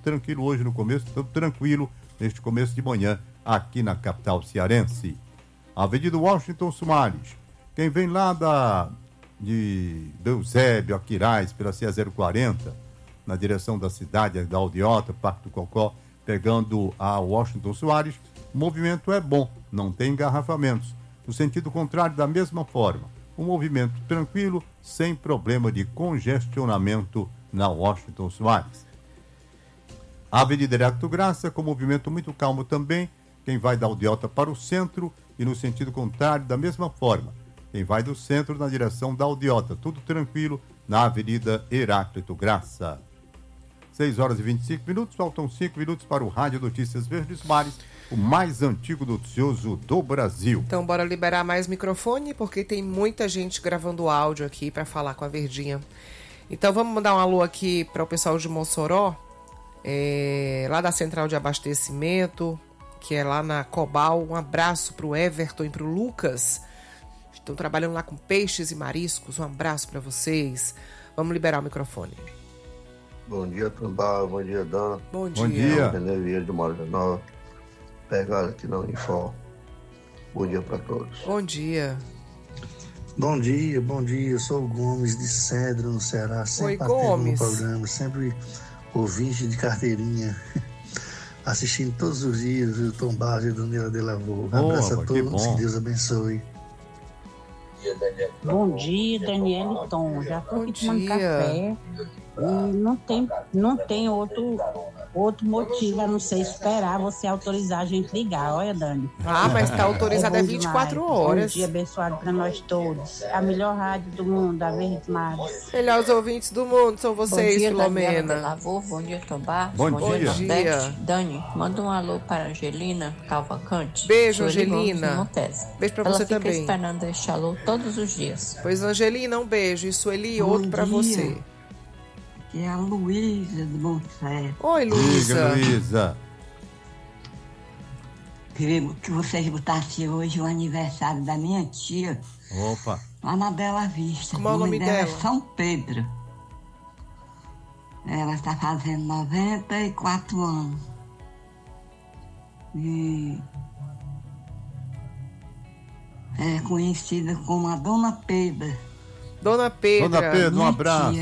tranquilo hoje no começo, tudo tranquilo neste começo de manhã aqui na capital cearense. Avenida Washington Soares. Quem vem lá de Eusébio, Aquiraz, pela CE 040, na direção da cidade, da Aldeota, Parque do Cocó, pegando a Washington Soares, o movimento é bom, não tem engarrafamentos. No sentido contrário, da mesma forma, um movimento tranquilo, sem problema de congestionamento na Washington Soares. A Avenida Heráclito Graça, com movimento muito calmo também, quem vai da Aldeota para o centro e no sentido contrário, da mesma forma, quem vai do centro na direção da Aldeota, tudo tranquilo na Avenida Heráclito Graça. 6 horas e 25 minutos, faltam 5 minutos para o Rádio Notícias Verdes Mares, o mais antigo noticioso do Brasil. Então, bora liberar mais microfone, porque tem muita gente gravando áudio aqui para falar com a Verdinha. Então, vamos mandar um alô aqui para o pessoal de Mossoró, lá da Central de Abastecimento, que é lá na Cobal. Um abraço para o Everton e para o Lucas. Estão trabalhando lá com peixes e mariscos. Um abraço para vocês. Vamos liberar o microfone. Bom dia, Tumbá. Bom dia, Dan. Bom dia. Bom dia. René Vieira de Moura Nova. Pegada aqui na Unifor. Bom dia para todos. Bom dia. Bom dia. Eu sou o Gomes de Cedro, no Ceará. Sempre Oi, Gomes. no programa, sempre ouvinte de carteirinha. Assistindo todos os dias o Tom Barros e a Daniela de Lavô. Um abraço a todos, que Deus abençoe. Bom dia, Daniela e Tom. Já estou aqui tomando café. E não tem outro motivo a não ser esperar você autorizar a gente ligar. Olha, Dani. Mas está autorizada 24 demais. horas. Bom dia abençoado para nós todos. A melhor rádio do mundo, a Verdes Mares. Melhores ouvintes do mundo são vocês, Filomena. Lavô, bom dia, Tombar. Bom dia. Dani, manda um alô para a Angelina Cavalcante. Beijo, Angelina. Beijo para você também. Ela fica esperando este alô todos os dias. Pois, Angelina, um beijo. E Sueli, outro para você. Que é a Luísa do Monte. Oi, Luísa. Luísa. Queria que vocês botassem hoje o aniversário da minha tia. Opa. Lá na Bela Vista. Como é o nome dela? É São Pedro. Ela está fazendo 94 anos. E é conhecida como a Dona Pedra. Dona Pedra, um abraço.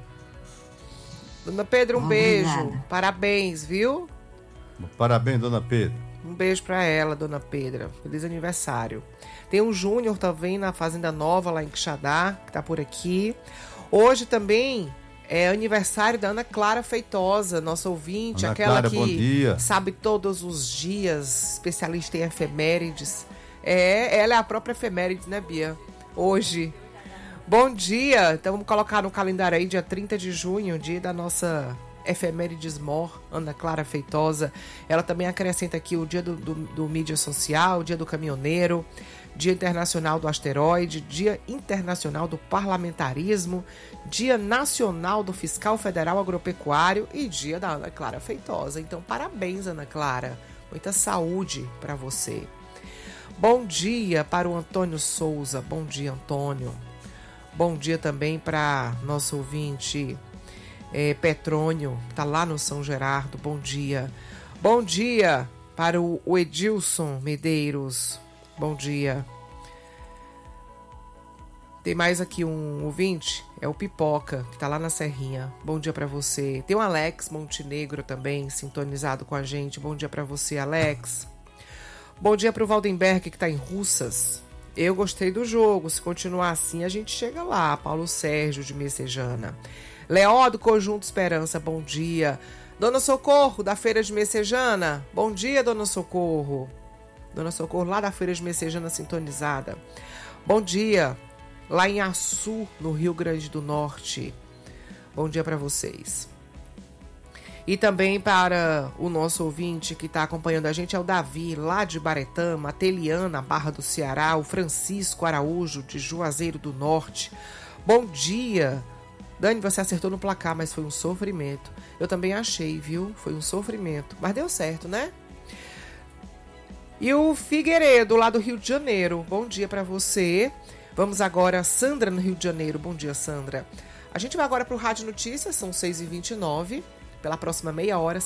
Dona Pedra, um beijo. Parabéns, viu? Parabéns, Dona Pedra. Um beijo pra ela, Dona Pedra. Feliz aniversário. Tem o Júnior também na Fazenda Nova, lá em Quixadá, que tá por aqui. Hoje também é aniversário da Ana Clara Feitosa, nossa ouvinte, Ana aquela Clara, que bom dia. sabe todos os dias, especialista em efemérides. Ela é a própria efemérides, né, Bia? Hoje. Bom dia! Então vamos colocar no calendário aí, dia 30 de junho, dia da nossa efemérides mor, Ana Clara Feitosa. Ela também acrescenta aqui o dia do mídia social, dia do caminhoneiro, dia internacional do asteroide, dia internacional do parlamentarismo, dia nacional do fiscal federal agropecuário e dia da Ana Clara Feitosa. Então, parabéns, Ana Clara. Muita saúde para você. Bom dia para o Antônio Souza. Bom dia, Antônio. Bom dia também para nosso ouvinte Petrônio, que está lá no São Gerardo. Bom dia. Bom dia para o Edilson Medeiros. Bom dia. Tem mais aqui um ouvinte, é o Pipoca, que está lá na Serrinha. Bom dia para você. Tem o Alex Montenegro também, sintonizado com a gente. Bom dia para você, Alex. Bom dia para o Valdenberg, que está em Russas. Eu gostei do jogo, se continuar assim a gente chega lá. Paulo Sérgio de Messejana. Leó do Conjunto Esperança, bom dia. Dona Socorro da Feira de Messejana, bom dia, Dona Socorro. Dona Socorro lá da Feira de Messejana sintonizada. Bom dia, lá em Açu, no Rio Grande do Norte. Bom dia para vocês. E também para o nosso ouvinte que está acompanhando a gente é o Davi, lá de Baretama, a Teliana, Barra do Ceará, o Francisco Araújo, de Juazeiro do Norte. Bom dia. Dani, você acertou no placar, mas foi um sofrimento. Eu também achei, viu? Foi um sofrimento. Mas deu certo, né? E o Figueiredo, lá do Rio de Janeiro. Bom dia para você. Vamos agora, Sandra, no Rio de Janeiro. Bom dia, Sandra. A gente vai agora para o Rádio Notícias, são 6h29. Pela próxima meia hora,